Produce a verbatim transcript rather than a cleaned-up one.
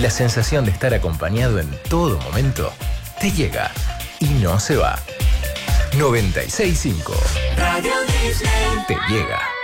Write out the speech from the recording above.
la sensación de estar acompañado en todo momento te llega y no se va. noventa y seis punto cinco Radio Disney te llega.